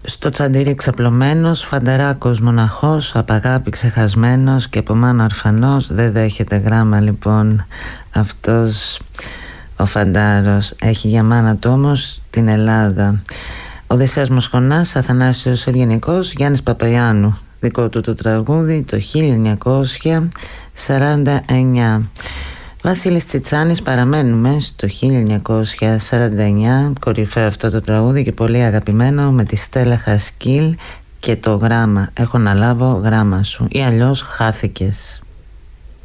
Στο τσαντήρι ξαπλωμένος, φανταράκος μοναχός, απ' αγάπη ξεχασμένος και από μάνα ορφανός. Δεν δέχεται γράμμα λοιπόν αυτός ο φαντάρος. Έχει για μάνα του όμως την Ελλάδα. Οδυσσέας Μοσχονάς, Αθανάσιος Ευγενικός, Γιάννης Παπαϊάνου. Δικό του το τραγούδι το 1949. Βασίλης Τσιτσάνης, παραμένουμε στο 1949. Κορυφαίο αυτό το τραγούδι και πολύ αγαπημένο, με τη Στέλλα Χασκίλ και το γράμμα. Έχω να λάβω γράμμα σου, ή αλλιώς χάθηκες.